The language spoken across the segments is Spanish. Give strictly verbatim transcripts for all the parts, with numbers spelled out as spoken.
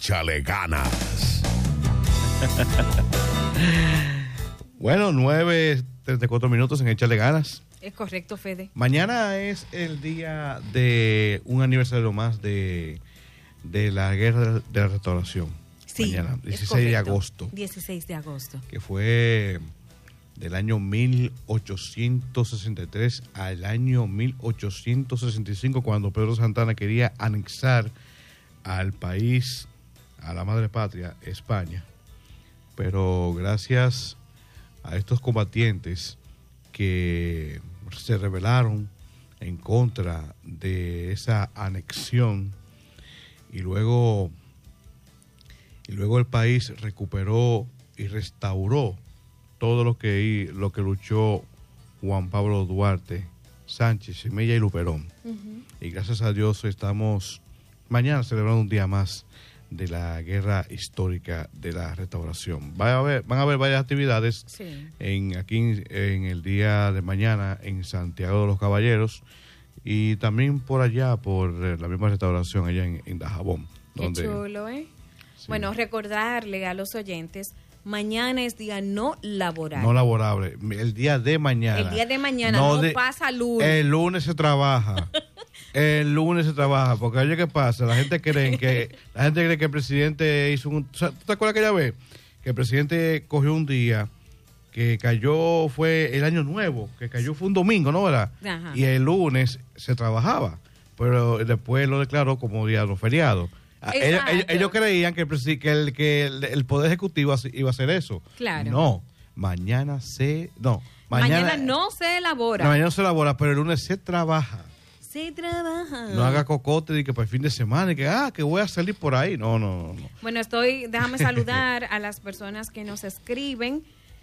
Échale ganas. Bueno, nueve treinta y cuatro minutos en Échale ganas. Es correcto, Fede. Mañana es el día de un aniversario más de, de la Guerra de la Restauración. Sí, mañana, dieciséis de agosto. dieciséis de agosto. Que fue del año mil ochocientos sesenta y tres al año mil ochocientos sesenta y cinco, cuando Pedro Santana quería anexar al país, a la madre patria, España. Pero gracias a estos combatientes que se rebelaron en contra de esa anexión, y luego, y luego el país recuperó y restauró todo lo que, lo que luchó Juan Pablo Duarte, Sánchez, Mella y Luperón. Uh-huh. Y gracias a Dios estamos mañana celebrando un día más de la guerra histórica de la restauración. Va a haber, van a haber varias actividades sí. en aquí en, en el día de mañana en Santiago de los Caballeros, y también por allá, por la misma restauración allá en, en Dajabón. Qué donde, chulo, ¿eh? Sí. Bueno, recordarle a los oyentes, mañana es día no laboral. No laborable, el día de mañana. El día de mañana, no, no de, pasa lunes. El lunes se trabaja. El lunes se trabaja, porque oye, ¿qué pasa? La gente cree que la gente cree que el presidente hizo un... O sea, ¿tú te acuerdas aquella vez? Que el presidente cogió un día que cayó, fue el año nuevo, que cayó fue un domingo, ¿no? ¿Verdad? Ajá. Y el lunes se trabajaba, pero después lo declaró como día no feriado. Ellos, ellos, ellos creían que, el, que, el, que el, el Poder Ejecutivo iba a hacer eso. Claro. No, mañana se... No, mañana, mañana no se elabora. No, mañana no se elabora, pero el lunes se trabaja. Se trabaja. No haga cocote y que para el fin de semana y que, ah, que voy a salir por ahí. No, no, no. Bueno, estoy... Déjame saludar a las personas que nos escriben.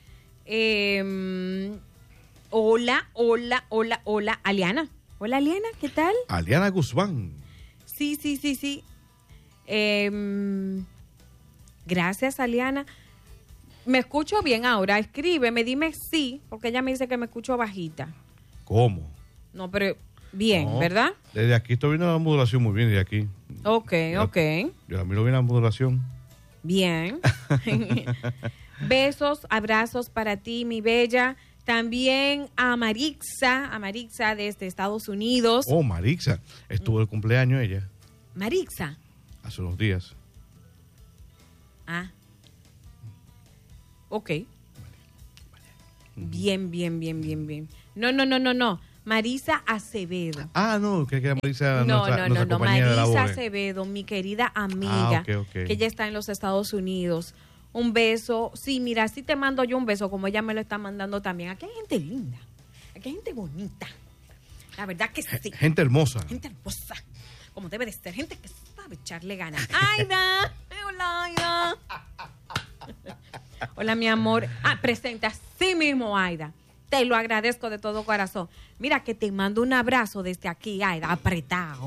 Eh, hola, hola, hola, hola. Aliana. Hola, Aliana, ¿qué tal? Aliana Guzmán. Sí, sí, sí, sí. Eh, gracias, Aliana. Me escucho bien ahora. Escríbeme, dime sí, porque ella me dice que me escucho bajita. ¿Cómo? No, pero bien, no, ¿verdad? Desde aquí estoy viendo la modulación muy bien, desde aquí. Ok, yo, ok. Yo a mí lo vi la modulación. Bien. Besos, abrazos para ti, mi bella. También a Marixa, a Marixa desde Estados Unidos. Oh, Marixa. Estuvo el cumpleaños ella. Marixa. Hace unos días. Ah. Ok. Bien, bien, bien, bien, bien. No, no, no, no, no. Marisa Acevedo. Ah, no, que era Marisa. No, nuestra, no, nuestra no, no. Marisa Acevedo, mi querida amiga, ah, okay, okay. que ella está en los Estados Unidos. Un beso. Sí, mira, sí te mando yo un beso, como ella me lo está mandando también. Aquí hay gente linda. Aquí hay gente bonita. La verdad que sí. Gente hermosa. Gente hermosa. Como debe de ser. Gente que sabe echarle ganas. ¡Aida! ¡Hola, Aida! Hola, mi amor. Ah, presenta así mismo, Aida. Te lo agradezco de todo corazón. Mira que te mando un abrazo desde aquí, Aida, apretado.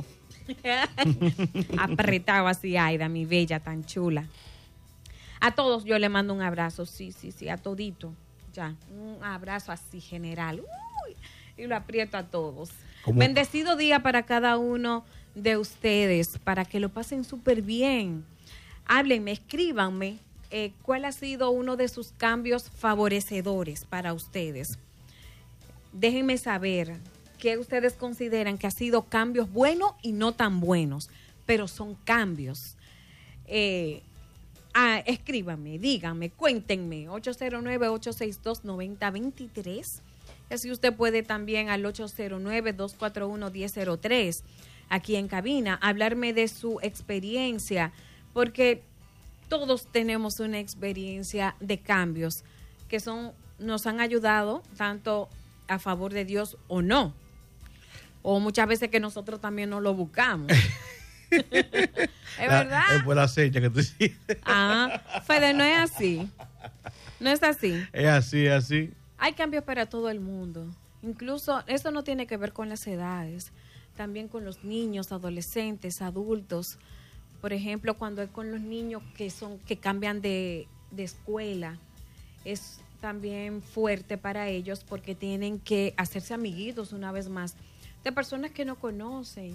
Apretado así, Aida, mi bella, tan chula. A todos yo le mando un abrazo, sí, sí, sí, a todito. Ya, un abrazo así general. Uy, y lo aprieto a todos. ¿Cómo? Bendecido día para cada uno de ustedes, para que lo pasen súper bien. Háblenme, escríbanme eh, cuál ha sido uno de sus cambios favorecedores para ustedes. Déjenme saber qué ustedes consideran que ha sido cambios buenos y no tan buenos, pero son cambios. Eh, ah, escríbanme, díganme, cuéntenme, ocho cero nueve, ocho seis dos, nueve cero dos tres. Así usted puede también al ocho cero nueve, dos cuatro uno, uno cero cero tres, aquí en cabina, hablarme de su experiencia, porque todos tenemos una experiencia de cambios que son, nos han ayudado tanto a favor de Dios o no, o muchas veces que nosotros también no lo buscamos. ¿Es verdad? Es buena seña que tú hiciste. Ah, Fede, no es así. No es así. Es así, es así. Hay cambios para todo el mundo. Incluso eso no tiene que ver con las edades, también con los niños, adolescentes, adultos. Por ejemplo, cuando es con los niños que son que cambian de, de escuela, es también fuerte para ellos porque tienen que hacerse amiguitos una vez más de personas que no conocen.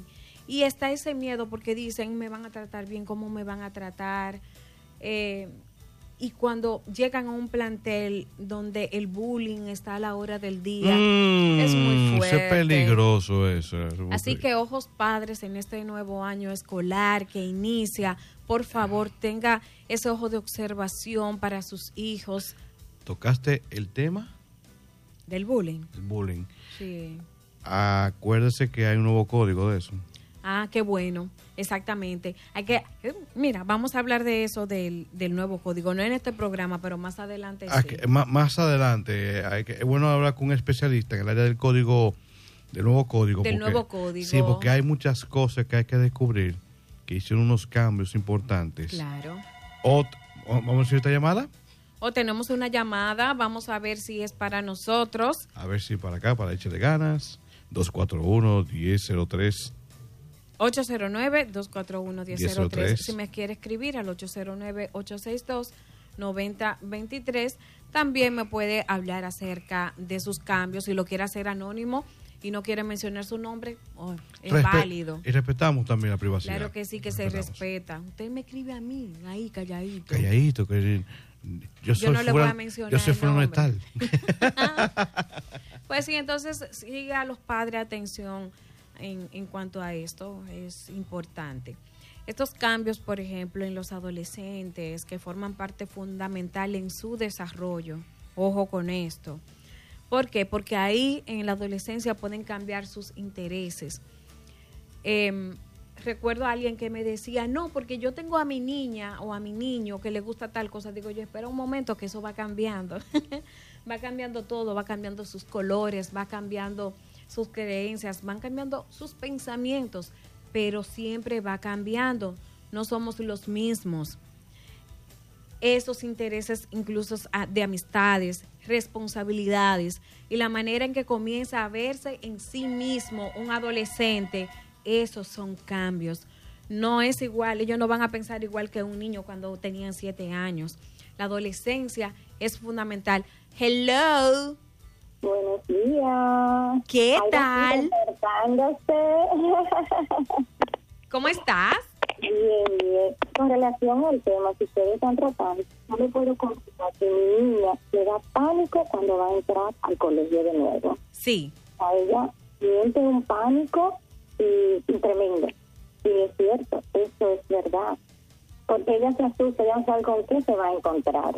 Y está ese miedo porque dicen, me van a tratar bien, ¿cómo me van a tratar? Eh, y cuando llegan a un plantel donde el bullying está a la hora del día, Mm, es muy fuerte. Es peligroso eso. Es muy Así peligroso. que ojos padres en este nuevo año escolar que inicia, por favor tenga ese ojo de observación para sus hijos. ¿Tocaste el tema? Del bullying. El bullying. Sí. Acuérdese que hay un nuevo código de eso. Ah, qué bueno, exactamente. Hay que, eh, mira, vamos a hablar de eso del, del nuevo código, no en este programa, pero más adelante Ah, sí. que más, más adelante hay que, es bueno hablar con un especialista en el área del código, del nuevo código. Del porque- nuevo código. Sí, porque hay muchas cosas que hay que descubrir, que hicieron unos cambios importantes. Claro. O, o- vamos a decir esta llamada, O tenemos una llamada, vamos a ver si es para nosotros. a ver si para acá, para echarle ganas, dos cuatro uno, diez cero tres. ocho cero nueve, dos cuatro uno, uno cero cero tres. diez cero tres. Si me quiere escribir al ocho cero nueve, ocho seis dos, nueve cero dos tres. También me puede hablar acerca de sus cambios. Si lo quiere hacer anónimo y no quiere mencionar su nombre, oh, es Respe- válido. Y respetamos también la privacidad. Claro que sí, que se Respetamos. respeta. Usted me escribe a mí, ahí calladito. Calladito, que yo soy no le voy a fulano- mencionar Yo soy el fulano de nombre. tal. Pues sí, entonces siga a los padres atención en, en cuanto a esto, es importante. Estos cambios, por ejemplo, en los adolescentes que forman parte fundamental en su desarrollo, ojo con esto. ¿Por qué? Porque ahí en la adolescencia pueden cambiar sus intereses. Eh, recuerdo a alguien que me decía, no, porque yo tengo a mi niña o a mi niño que le gusta tal cosa. Digo yo, espera un momento que eso va cambiando. Va cambiando todo, va cambiando sus colores, va cambiando sus creencias, van cambiando sus pensamientos, pero siempre va cambiando. No somos los mismos. Esos intereses incluso de amistades, responsabilidades y la manera en que comienza a verse en sí mismo un adolescente, esos son cambios. No es igual, ellos no van a pensar igual que un niño cuando tenían siete años. La adolescencia es fundamental. Hello, Buenos días. ¿qué Algo tal? despertándose. ¿Cómo estás? Bien, bien. Con relación al tema que ustedes están tratando, no le puedo confirmar que mi niña le da pánico cuando va a entrar al colegio de nuevo. Sí, A ella siente un pánico y, y tremendo. Y es cierto, eso es verdad. Porque ella se asusta, ella no sabe con qué se va a encontrar.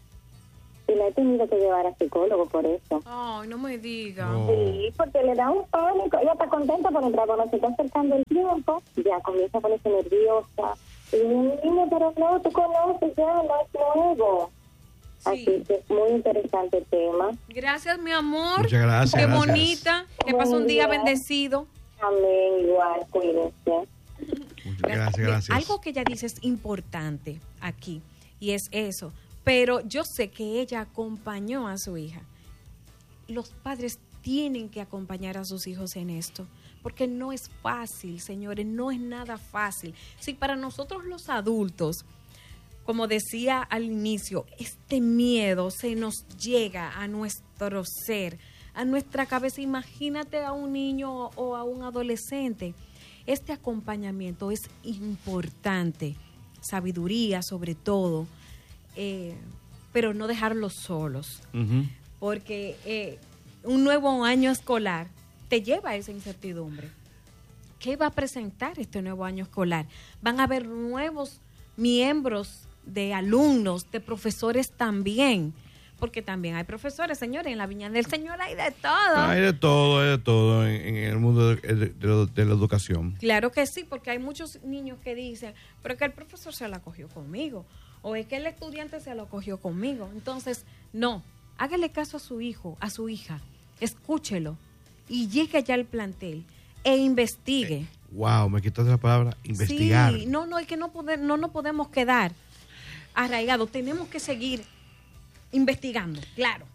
Y la he tenido que llevar a psicólogo por eso. ay, no me digas. Oh. Sí, porque le da un pánico. Ella está contenta por entrar, cuando se está acercando el tiempo, ya comienza a ponerse nerviosa. Y mi niño, pero no, tú conoces ya, no es nuevo. Así Sí. que es muy interesante el tema. Gracias, mi amor. Muchas gracias, Qué gracias. bonita. Que pase un Buen día día. bendecido. Amén, igual, cuídense. Muchas gracias, gracias. Algo que ella dice es importante aquí, y es eso. Pero yo sé que ella acompañó a su hija. Los padres tienen que acompañar a sus hijos en esto, porque no es fácil, señores, no es nada fácil. Si para nosotros los adultos, como decía al inicio, este miedo se nos llega a nuestro ser, a nuestra cabeza. Imagínate a un niño o a un adolescente. Este acompañamiento es importante, sabiduría sobre todo, eh, pero no dejarlos solos, Ujú. porque eh, un nuevo año escolar te lleva a esa incertidumbre. ¿Qué va a presentar este nuevo año escolar? Van a haber nuevos miembros de alumnos, de profesores también, porque también hay profesores, señores, en la viña del Señor hay de todo. Hay de todo, hay de todo en, en el mundo de, de- de lo- de la educación. Claro que sí, porque hay muchos niños que dicen, pero es que el profesor se la cogió conmigo, o es que el estudiante se lo cogió conmigo. Entonces, no, hágale caso a su hijo, a su hija, escúchelo y llegue ya al plantel e investigue. Wow, me quitaste la palabra investigar. Sí, no, no, es que no, pode- no nos podemos quedar arraigados, tenemos que seguir investigando, claro.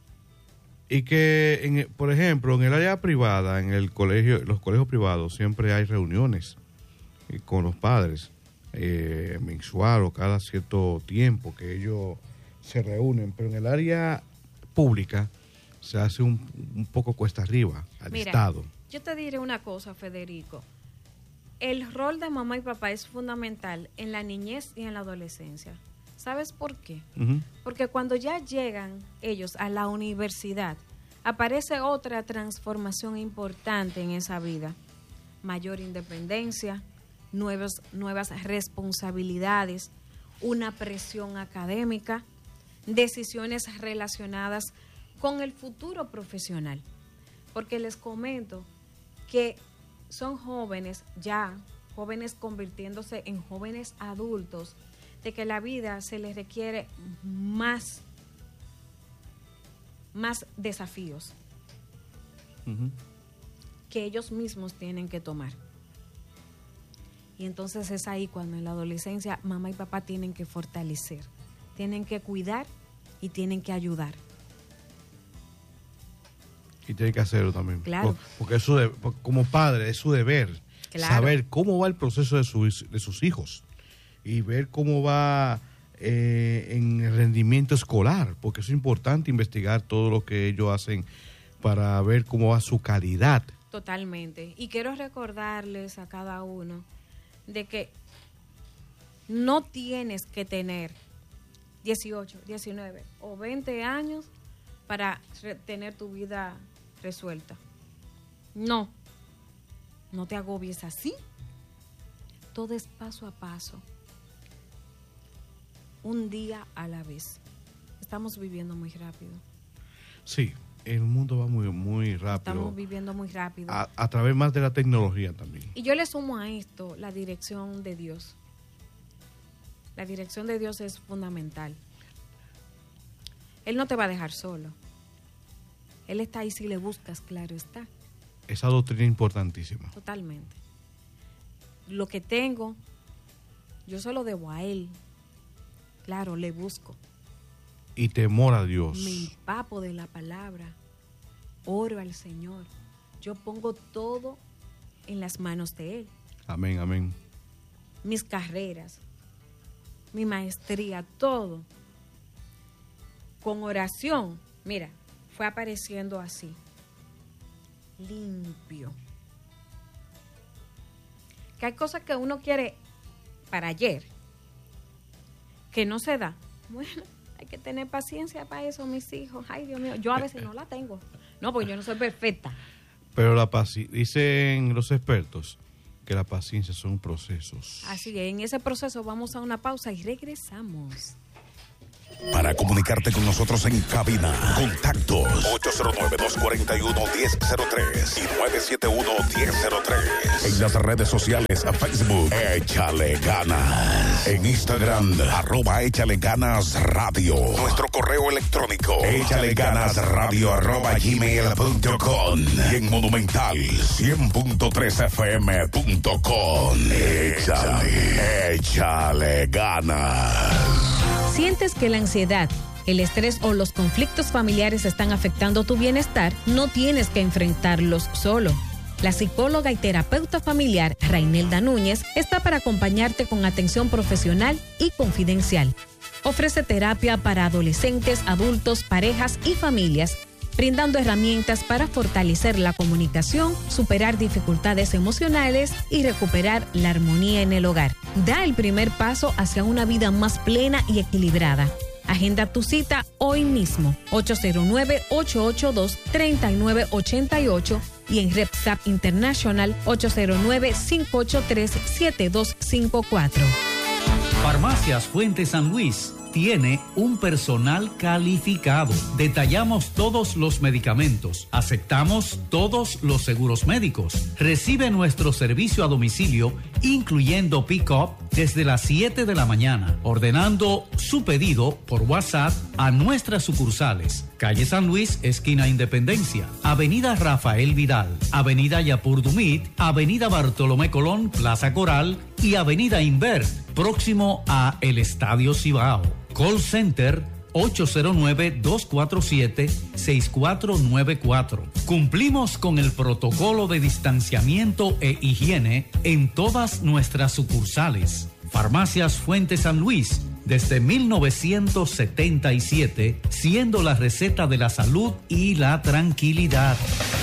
Y que, en, por ejemplo, en el área privada, en el colegio, los colegios privados, siempre hay reuniones eh, con los padres, eh, mensual o cada cierto tiempo que ellos se reúnen. Pero en el área pública se hace un, un poco cuesta arriba al Mira, Estado. yo te diré una cosa, Federico. el rol de mamá y papá es fundamental en la niñez y en la adolescencia. ¿Sabes por qué? Uh-huh. Porque cuando ya llegan ellos a la universidad, aparece otra transformación importante en esa vida. Mayor independencia, nuevas, nuevas responsabilidades, una presión académica, decisiones relacionadas con el futuro profesional. Porque les comento que son jóvenes ya, jóvenes convirtiéndose en jóvenes adultos, de que la vida se les requiere más, más desafíos uh-huh. que ellos mismos tienen que tomar. Y entonces es ahí cuando en la adolescencia mamá y papá tienen que fortalecer, tienen que cuidar y tienen que ayudar. Y tienen que hacerlo también. Claro. Porque es su de, como padre es su deber claro. saber cómo va el proceso de sus, de sus hijos y ver cómo va eh, en el rendimiento escolar, porque es importante investigar todo lo que ellos hacen para ver cómo va su calidad. Totalmente. Y quiero recordarles a cada uno de que no tienes que tener dieciocho, diecinueve o veinte años para re- tener tu vida resuelta. No, no te agobies así. Todo es paso a paso. Un día a la vez. Estamos viviendo muy rápido. Sí, el mundo va muy, muy rápido. Estamos viviendo muy rápido. A, a través más de la tecnología también. Y yo le sumo a esto la dirección de Dios. La dirección de Dios es fundamental. Él no te va a dejar solo. Él está ahí si le buscas, claro está. Esa doctrina es importantísima. Totalmente. Lo que tengo, yo se lo debo a Él. Claro, le busco. Y temor a Dios. Me empapo de la palabra. Oro al Señor. Yo pongo todo en las manos de Él. Amén, amén. Mis carreras, mi maestría, todo. Con oración, mira, fue apareciendo así. Limpio. Que hay cosas que uno quiere para ayer, que no se da. Bueno, hay que tener paciencia para eso, mis hijos. Ay, Dios mío, yo a veces no la tengo. No, porque yo no soy perfecta. Pero la paciencia, dicen los expertos, que la paciencia son procesos. Así es, en ese proceso vamos a una pausa y regresamos. Para comunicarte con nosotros en cabina, contactos ocho cero nueve, dos cuatro uno, uno cero cero tres y nueve siete uno, uno cero cero tres. En las redes sociales, Facebook, Échale Ganas. En Instagram, arroba Échale Ganas Radio. Nuestro correo electrónico, échale ganas radio arroba gmail punto com. Y en Monumental, cien punto tres F M punto com. Échale, échale ganas. ¿Sientes que la ansiedad, el estrés o los conflictos familiares están afectando tu bienestar? No tienes que enfrentarlos solo. La psicóloga y terapeuta familiar Rainelda Núñez está para acompañarte con atención profesional y confidencial. Ofrece terapia para adolescentes, adultos, parejas y familias, brindando herramientas para fortalecer la comunicación, superar dificultades emocionales y recuperar la armonía en el hogar. Da el primer paso hacia una vida más plena y equilibrada. Agenda tu cita hoy mismo, ocho cero nueve, ocho ocho dos, tres nueve ocho ocho y en RepSap International ocho cero nueve, cinco ocho tres, siete dos cinco cuatro. Farmacias Fuente San Luis tiene un personal calificado. Detallamos todos los medicamentos. Aceptamos todos los seguros médicos. Recibe nuestro servicio a domicilio, incluyendo pick-up, desde las siete de la mañana, ordenando su pedido por WhatsApp a nuestras sucursales. Calle San Luis, esquina Independencia. Avenida Rafael Vidal. Avenida Yapur Dumit. Avenida Bartolomé Colón, Plaza Coral. Y Avenida Inver, próximo a el Estadio Cibao. Call Center ocho cero nueve, dos cuatro siete, seis cuatro nueve cuatro. Cumplimos con el protocolo de distanciamiento e higiene en todas nuestras sucursales. Farmacias Fuente San Luis, desde mil novecientos setenta y siete, siendo la receta de la salud y la tranquilidad.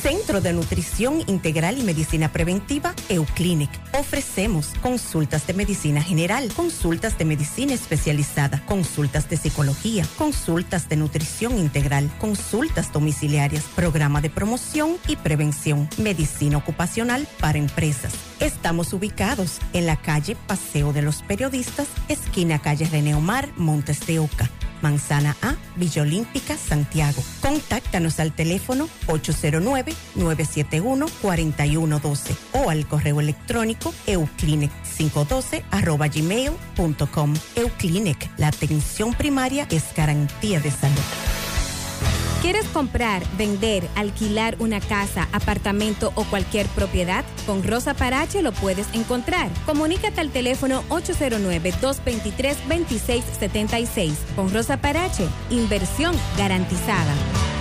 Centro de Nutrición Integral y Medicina Preventiva, Euclinic. Ofrecemos consultas de medicina general, consultas de medicina especializada, consultas de psicología, consultas de nutrición integral, consultas domiciliarias, programa de promoción y prevención, medicina ocupacional para empresas. Estamos ubicados en la calle Paseo de los Periodistas, esquina calle René Omar, Montes de Oca, Manzana A, Villa Olímpica, Santiago. Contáctanos al teléfono ocho cero nueve, nueve siete uno, cuatro uno uno dos o al correo electrónico euclinic quinientos doce arroba gmail punto com. Euclinic, la atención primaria es garantía de salud. ¿Quieres comprar, vender, alquilar una casa, apartamento o cualquier propiedad? Con Rosa Parache lo puedes encontrar. Comunícate al teléfono ocho cero nueve, dos dos tres, dos seis siete seis. Con Rosa Parache, inversión garantizada.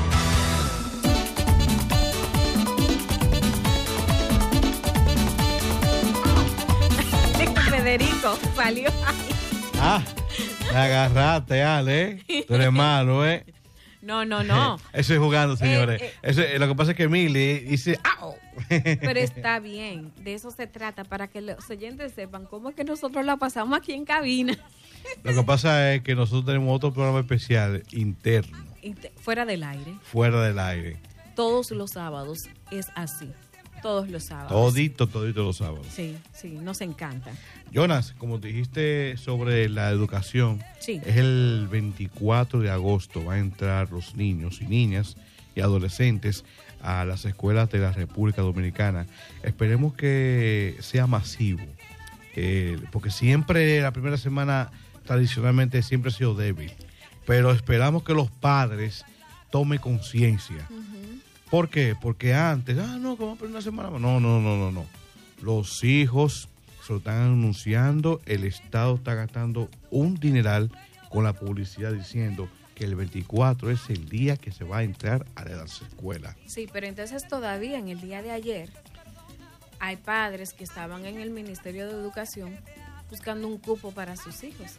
Federico salió ahí. Ah, te agarraste, Ale. Tú eres malo, ¿eh? No, no, no. Eso es jugando, señores. Eh, eh. Eso, lo que pasa es que Mili dice ¡au! Pero está bien, de eso se trata, para que los oyentes sepan cómo es que nosotros la pasamos aquí en cabina. Lo que pasa es que nosotros tenemos otro programa especial interno. Inter- fuera del aire. Fuera del aire. Todos los sábados es así. Todos los sábados. Todito, todito los sábados. Sí, sí, nos encanta. Jonas, como dijiste sobre la educación, Sí. es el veinticuatro de agosto, van a entrar los niños y niñas y adolescentes a las escuelas de la República Dominicana. Esperemos que sea masivo, eh, porque siempre la primera semana tradicionalmente siempre ha sido débil, pero esperamos que los padres tomen conciencia. ¿Por qué? Porque antes, ah, no, como por una semana más. No, no, no, no, no. Los hijos se lo están anunciando, el Estado está gastando un dineral con la publicidad diciendo que el veinticuatro es el día que se va a entrar a las escuelas. Sí, pero entonces todavía en el día de ayer hay padres que estaban en el Ministerio de Educación buscando un cupo para sus hijos.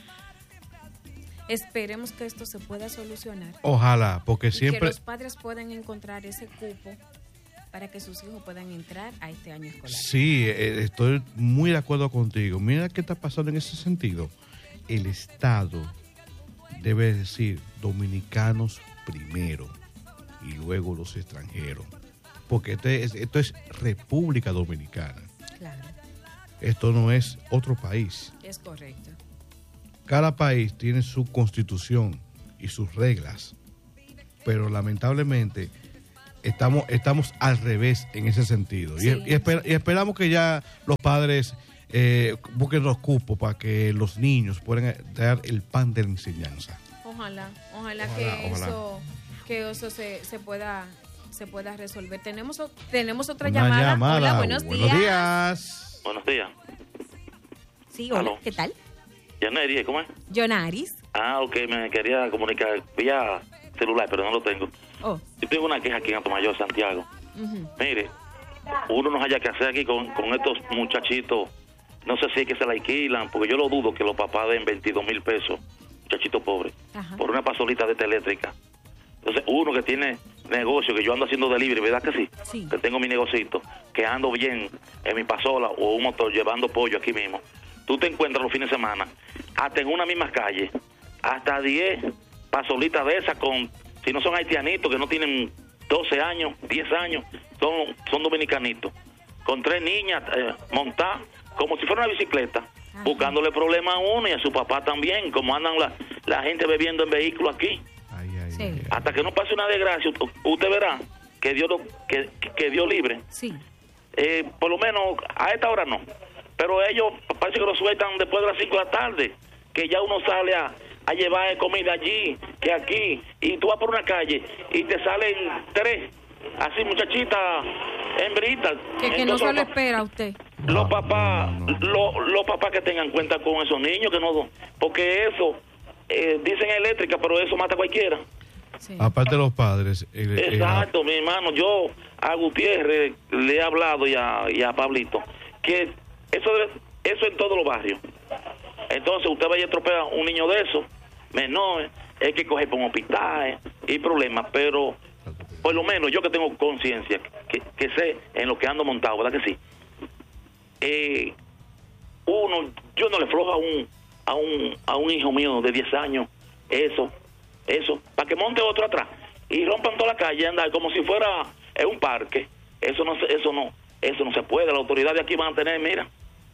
Esperemos que esto se pueda solucionar. Ojalá, porque y siempre... que los padres puedan encontrar ese cupo para que sus hijos puedan entrar a este año escolar. Sí, eh, estoy muy de acuerdo contigo. Mira qué está pasando en ese sentido. El Estado debe decir dominicanos primero y luego los extranjeros. Porque este es, esto es República Dominicana. Claro, Esto no es otro país. es correcto. Cada país tiene su constitución y sus reglas, pero lamentablemente estamos, estamos al revés en ese sentido. Sí, y, y, esper- y esperamos que ya los padres eh, busquen los cupos para que los niños puedan dar el pan de la enseñanza. Ojalá, ojalá, Ojalá, que ojalá. eso, que eso se, se pueda, se pueda resolver. Tenemos, o- tenemos otra Una llamada. llamada. Hola, buenos, Buenos días. días. Buenos días. Sí, hola, Aló. ¿qué tal? Yaneri, ¿cómo es? Jonaris. Ah, ok, me quería comunicar vía celular, pero no lo tengo. Oh, Yo tengo una queja aquí en Atomayor, Santiago. ujú. Mire, uno no haya que hacer aquí con, con estos muchachitos. No sé si es que se la alquilan, porque yo lo dudo que los papás den veintidós mil pesos, muchachitos pobres, Ajá. por una pasolita de esta eléctrica. Entonces, uno que tiene negocio, que yo ando haciendo delivery, ¿verdad que sí? Sí. Que tengo mi negocito, que ando bien en mi pasola o un motor llevando pollo aquí mismo. Tú te encuentras los fines de semana, hasta en una misma calle, hasta diez pasolitas de esas con, si no son haitianitos, que no tienen doce años, diez años, son, son dominicanitos, con tres niñas eh, montadas, como si fuera una bicicleta, Ajá. buscándole problemas a uno y a su papá también, como andan la, la gente bebiendo en vehículos aquí. Ay, ay, Sí. ay, ay. Hasta que no pase una desgracia, u- usted verá que Dios lo, que, que Dios libre. Sí. Eh, por lo menos a esta hora no. Pero ellos parece que lo sueltan después de las cinco de la tarde, que ya uno sale a, a llevar comida allí, que aquí, y tú vas por una calle y te salen tres, así muchachitas, hembritas. Que, que no Entonces, se lo los pa- espera usted. Los papás, lo- los papás que tengan cuenta con esos niños, que no, porque eso, eh, dicen eléctrica, pero eso mata a cualquiera. Sí. Aparte de los padres, el- el- Exacto, mi hermano. Yo a Gutiérrez le he hablado y a, y a Pablito que eso debe- eso en todos los barrios. Entonces usted vaya a atropellar un niño de eso, menor, es que coge por un hospital y problemas, pero por lo menos yo que tengo conciencia, que, que sé en lo que ando montado, ¿verdad que sí? Eh, uno, yo no le flojo a un, a un, a un hijo mío de diez años, eso, eso, para que monte otro atrás y rompan toda la calle y andar como si fuera en un parque. Eso no, eso no, eso no se puede. Las autoridades aquí van a tener, mira,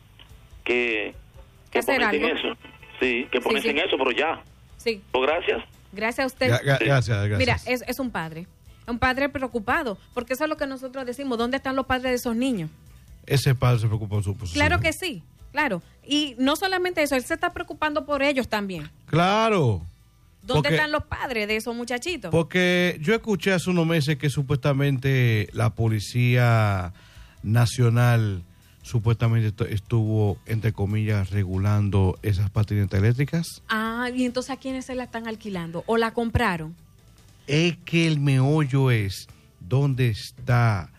que, que ponerse en eso. Sí, que ponerse sí, sí. en eso, pero ya. Sí. Pues gracias. Gracias a usted. Gra- gra- gracias, gracias. Mira, es, es un padre, un padre preocupado, porque eso es lo que nosotros decimos. ¿Dónde están los padres de esos niños? Ese padre se preocupa por su por su Claro hijos. que sí, claro. Y no solamente eso, él se está preocupando por ellos también. Claro. ¿Dónde Porque, están los padres de esos muchachitos? Porque yo escuché hace unos meses que supuestamente la Policía Nacional supuestamente estuvo, entre comillas, regulando esas patinetas eléctricas. Ah, y entonces ¿a quiénes se la están alquilando? ¿O la compraron? Es que el meollo es dónde está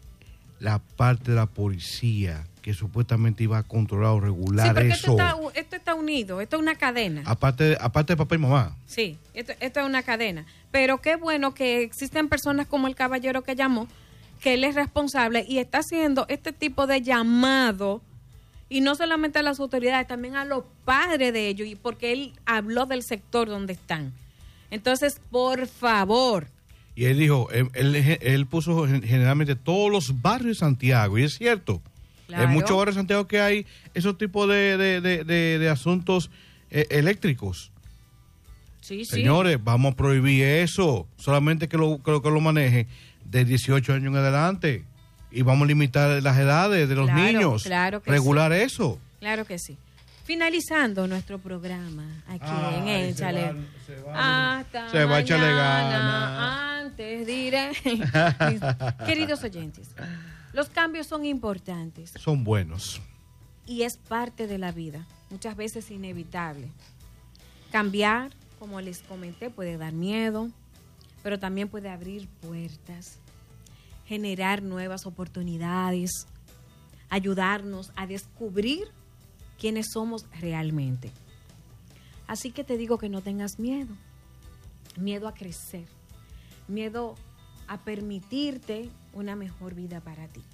la parte de la policía que supuestamente iba a controlar o regular sí, porque eso. Esto está, esto está unido, esto es una cadena. Aparte, aparte de papá y mamá. Sí, esto, esto es una cadena. Pero qué bueno que existen personas como el caballero que llamó, que él es responsable y está haciendo este tipo de llamado, y no solamente a las autoridades, también a los padres de ellos, y porque él habló del sector donde están. Entonces, por favor. Y él dijo, él, él, él puso generalmente todos los barrios de Santiago, y es cierto. Claro. En muchos barrios de Santiago que hay esos tipos de, de, de, de, de asuntos eh, eléctricos. Sí, Señores, sí. vamos a prohibir eso. Solamente que lo, que lo, que lo maneje de dieciocho años en adelante. Y vamos a limitar las edades de los Claro, niños. claro que regular sí. eso. Claro que sí. Finalizando nuestro programa aquí Ay, en Échale. se va- se va- Hasta se va a echarle mañana. gana. Antes diré. Mis queridos oyentes, los cambios son importantes Son buenos. y es parte de la vida, muchas veces inevitable. Cambiar, como les comenté, puede dar miedo, pero también puede abrir puertas, generar nuevas oportunidades, ayudarnos a descubrir quiénes somos realmente. Así que te digo que no tengas miedo, miedo a crecer, miedo a permitirte una mejor vida para ti.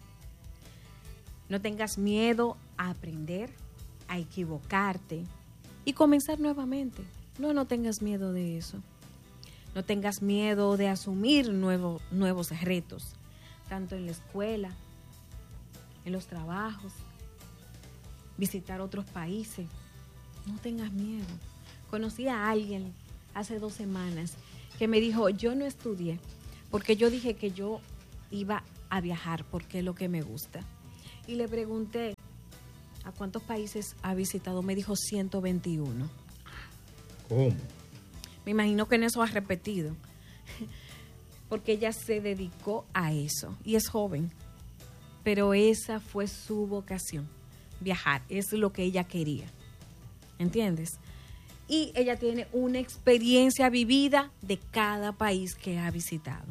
No tengas miedo a aprender, a equivocarte y comenzar nuevamente. No, no tengas miedo de eso. No tengas miedo de asumir nuevo, nuevos retos, tanto en la escuela, en los trabajos, visitar otros países. No tengas miedo. Conocí a alguien hace dos semanas que me dijo, yo no estudié porque yo dije que yo iba a viajar porque es lo que me gusta. Y le pregunté, ¿a cuántos países ha visitado? Me dijo ciento veintiuno. ¿Cómo? Me imagino que en eso ha repetido, porque ella se dedicó a eso y es joven, pero esa fue su vocación, viajar, es lo que ella quería, ¿entiendes? Y ella tiene una experiencia vivida de cada país que ha visitado.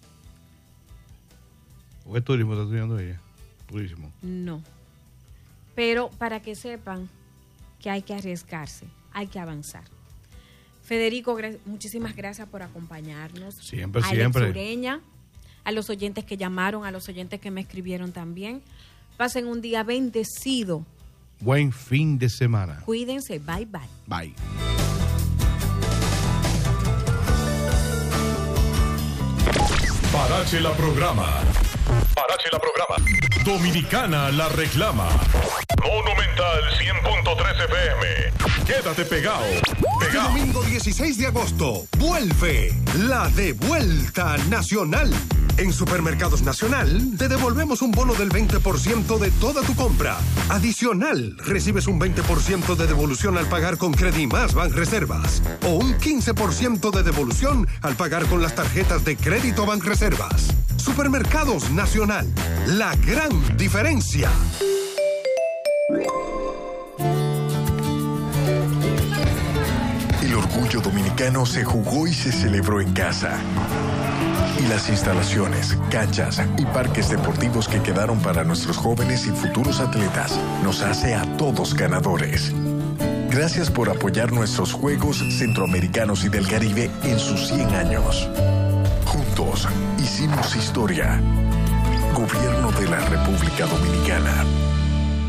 ¿O qué turismo está estudiando ella? Turismo. No, pero para que sepan que hay que arriesgarse, hay que avanzar. Federico, gra- muchísimas gracias por acompañarnos. Siempre, Alex siempre. Ureña, a los oyentes que llamaron, a los oyentes que me escribieron también. Pasen un día bendecido. Buen fin de semana. Cuídense. Bye, bye. Bye. Parache la programa. Parache la programa. Dominicana la reclama. Monumental cien punto tres F M. Quédate pegado. Este domingo dieciséis de agosto, vuelve la Devuelta Nacional. En Supermercados Nacional, te devolvemos un bono del veinte por ciento de toda tu compra. Adicional, recibes un veinte por ciento de devolución al pagar con Credimás Banreservas o un quince por ciento de devolución al pagar con las tarjetas de crédito Banreservas. Supermercados Nacional, la gran diferencia. El orgullo dominicano se jugó y se celebró en casa. Y las instalaciones, canchas y parques deportivos que quedaron para nuestros jóvenes y futuros atletas nos hace a todos ganadores. Gracias por apoyar nuestros Juegos Centroamericanos y del Caribe en sus cien años. Juntos hicimos historia. Gobierno de la República Dominicana.